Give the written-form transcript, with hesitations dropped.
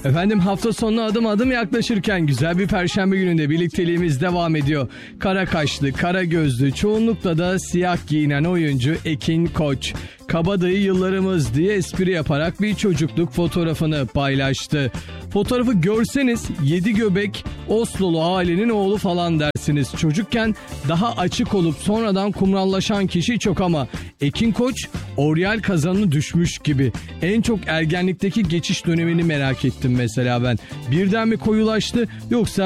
Efendim hafta sonuna adım adım yaklaşırken güzel bir perşembe gününde birlikteliğimiz devam ediyor. Kara kaşlı, kara gözlü, çoğunlukla da siyah giyinen oyuncu Ekin Koç, kabadayı yıllarımız diye espri yaparak bir çocukluk fotoğrafını paylaştı. Fotoğrafı görseniz 7 göbek Oslolu ailenin oğlu falan dersiniz. Çocukken daha açık olup sonradan kumrallaşan kişi çok ama Ekin Koç oryal kazanını düşmüş gibi. En çok ergenlikteki geçiş dönemini merak ettim mesela ben. Birden mi koyulaştı yoksa